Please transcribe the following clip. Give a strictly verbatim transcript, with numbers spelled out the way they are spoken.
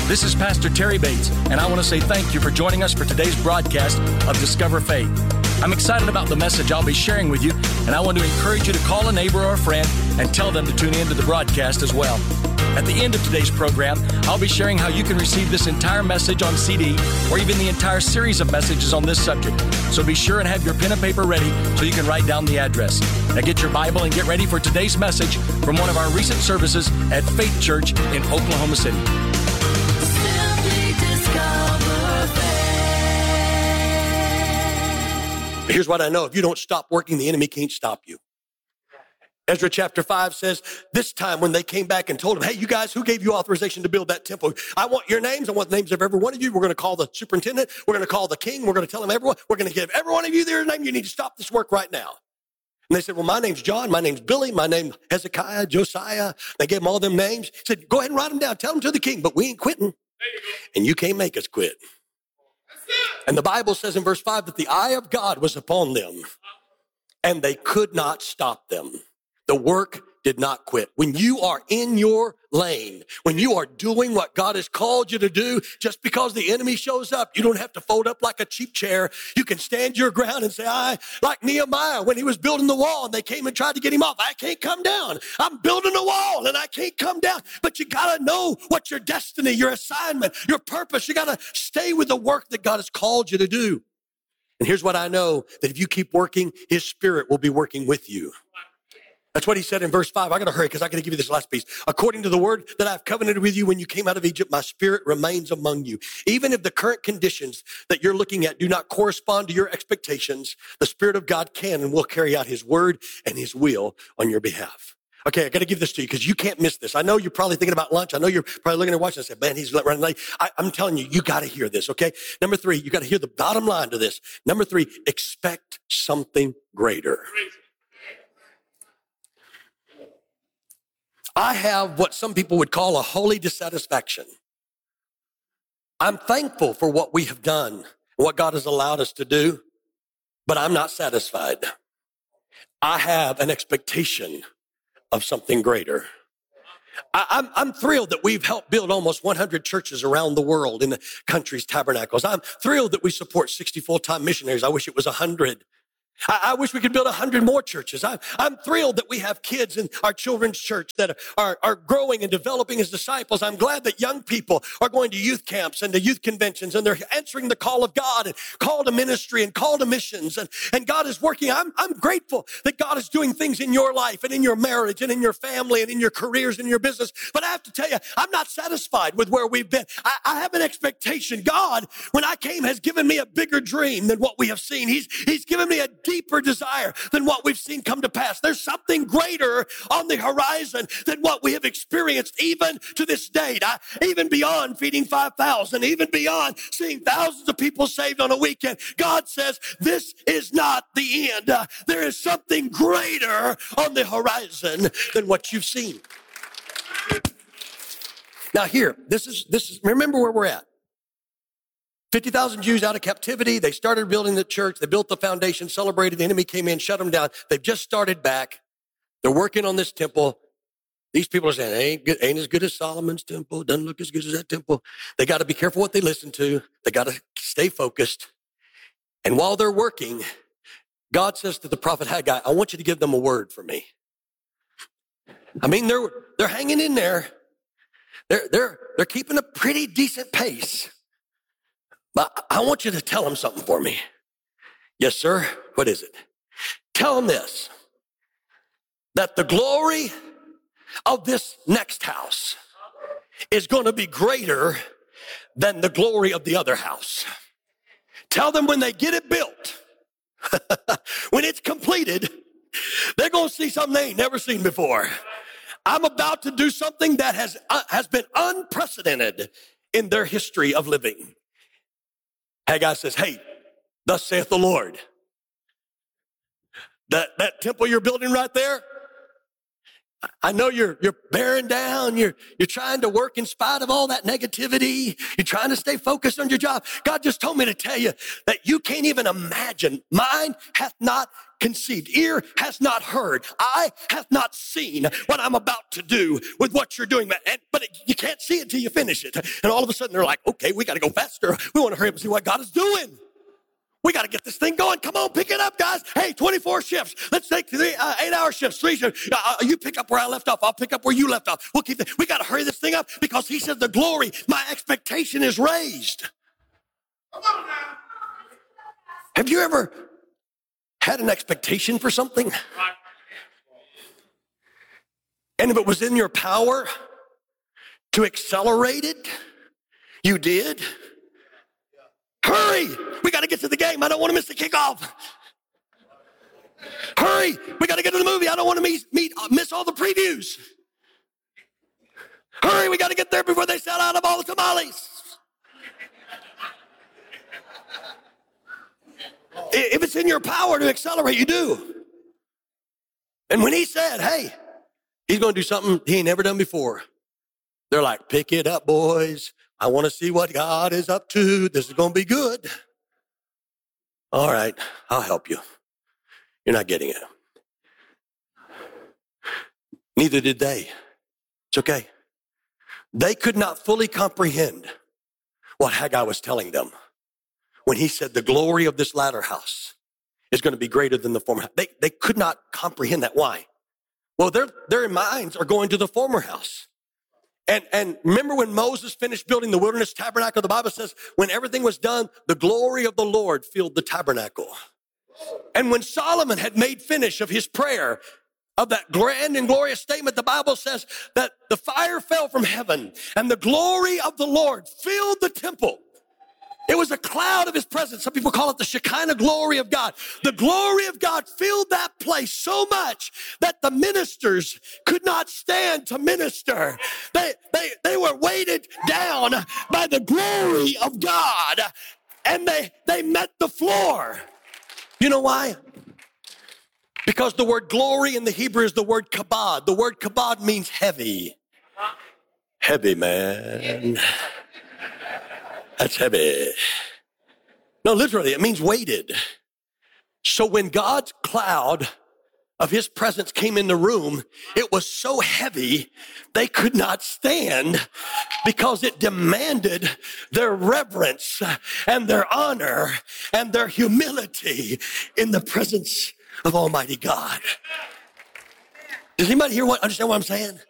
This is Pastor Terry Bates, and I want to say thank you for joining us for today's broadcast of Discover Faith. I'm excited about the message I'll be sharing with you, and I want to encourage you to call a neighbor or a friend and tell them to tune in to the broadcast as well. At the end of today's program, I'll be sharing how you can receive this entire message on C D or even the entire series of messages on this subject. So be sure and have your pen and paper ready so you can write down the address. Now get your Bible and get ready for today's message from one of our recent services at Faith Church in Oklahoma City. Here's what I know. If you don't stop working, the enemy can't stop you. Ezra chapter five says, this time when they came back and told him, hey, you guys, who gave you authorization to build that temple? I want your names. I want the names of every one of you. We're going to call the superintendent. We're going to call the king. We're going to tell them everyone. We're going to give every one of you their name. You need to stop this work right now. And they said, well, my name's John. My name's Billy. My name's Hezekiah, Josiah. They gave them all them names. He said, go ahead and write them down. Tell them to the king, but we ain't quitting. And you can't make us quit. And the Bible says in verse five that the eye of God was upon them and they could not stop them. The work did not quit. When you are in your lane, when you are doing what God has called you to do, just because the enemy shows up, you don't have to fold up like a cheap chair. You can stand your ground and say, I, like Nehemiah when he was building the wall and they came and tried to get him off. I can't come down. I'm building a wall and I can't come down. But you got to know what your destiny, your assignment, your purpose, you got to stay with the work that God has called you to do. And here's what I know, that if you keep working, his spirit will be working with you. That's what he said in verse five. I got to hurry because I got to give you this last piece. According to the word that I've covenanted with you when you came out of Egypt, my spirit remains among you. Even if the current conditions that you're looking at do not correspond to your expectations, the Spirit of God can and will carry out his word and his will on your behalf. Okay, I got to give this to you because you can't miss this. I know you're probably thinking about lunch. I know you're probably looking at watching and say, man, he's running late. I, I'm telling you, you got to hear this, okay? Number three, you got to hear the bottom line to this. Number three, expect something greater. I have what some people would call a holy dissatisfaction. I'm thankful for what we have done, what God has allowed us to do, but I'm not satisfied. I have an expectation of something greater. I, I'm, I'm thrilled that we've helped build almost one hundred churches around the world in the country's tabernacles. I'm thrilled that we support sixty full-time missionaries. I wish it was one hundred. I, I wish we could build a hundred more churches. I, I'm thrilled that we have kids in our children's church that are, are growing and developing as disciples. I'm glad that young people are going to youth camps and to youth conventions and they're answering the call of God and call to ministry and call to missions. And, and God is working. I'm, I'm grateful that God is doing things in your life and in your marriage and in your family and in your careers and in your business. But I have to tell you, I'm not satisfied with where we've been. I, I have an expectation. God, when I came, has given me a bigger dream than what we have seen. He's, he's given me a deeper desire than what we've seen come to pass. There's something greater on the horizon than what we have experienced even to this date. I, even beyond feeding five thousand, even beyond seeing thousands of people saved on a weekend. God says this is not the end. Uh, there is something greater on the horizon than what you've seen. Now here, this is, this is, remember where we're at. fifty thousand Jews out of captivity. They started building the church. They built the foundation, celebrated. The enemy came in, shut them down. They've just started back. They're working on this temple. These people are saying, ain't, good, ain't as good as Solomon's temple. Doesn't look as good as that temple. They got to be careful what they listen to. They got to stay focused. And while they're working, God says to the prophet Haggai, I want you to give them a word for me. I mean, they're, they're hanging in there. They're, they're, they're keeping a pretty decent pace. But I want you to tell them something for me. Yes, sir. What is it? Tell them this, that the glory of this next house is going to be greater than the glory of the other house. Tell them when they get it built, when it's completed, they're going to see something they ain't never seen before. I'm about to do something that has, uh, has been unprecedented in their history of living. Haggai says, hey, thus saith the Lord. That, that temple you're building right there, I know you're, you're bearing down. You're, you're trying to work in spite of all that negativity. You're trying to stay focused on your job. God just told me to tell you that you can't even imagine. Mind hath not conceived. Ear has not heard. Eye hath not seen what I'm about to do with what you're doing. And, but it, you can't see it till you finish it. And all of a sudden they're like, okay, we got to go faster. We want to hurry up and see what God is doing. We got to get this thing going. Come on, pick it up, guys. Hey, twenty-four shifts. Let's take three, uh, eight-hour shifts, three shifts. Uh, you pick up where I left off. I'll pick up where you left off. We'll keep. The, we got to hurry this thing up because he said the glory, my expectation is raised. Have you ever had an expectation for something? And if it was in your power to accelerate it, you did. Hurry! We got to get to the game. I don't want to miss the kickoff. Hurry! We got to get to the movie. I don't want to meet, meet, miss all the previews. Hurry! We got to get there before they sell out of all the tamales. If it's in your power to accelerate, you do. And when he said, hey, he's going to do something he ain't never done before, they're like, pick it up, boys. I want to see what God is up to. This is going to be good. All right, I'll help you. You're not getting it. Neither did they. It's okay. They could not fully comprehend what Haggai was telling them when he said the glory of this latter house is going to be greater than the former house. They, they could not comprehend that. Why? Well, their, their minds are going to the former house. And, and remember when Moses finished building the wilderness tabernacle, the Bible says when everything was done, the glory of the Lord filled the tabernacle. And when Solomon had made finish of his prayer, of that grand and glorious statement, the Bible says that the fire fell from heaven and the glory of the Lord filled the temple. It was a cloud of his presence. Some people call it the Shekinah glory of God. The glory of God filled that place so much that the ministers could not stand to minister. They, they, they were weighted down by the glory of God, and they, they met the floor. You know why? Because the word glory in the Hebrew is the word kabod. The word kabod means heavy. Heavy, man. That's heavy. No, literally, it means weighted. So when God's cloud of his presence came in the room, it was so heavy they could not stand because it demanded their reverence and their honor and their humility in the presence of Almighty God. Does anybody hear what, understand what I'm saying?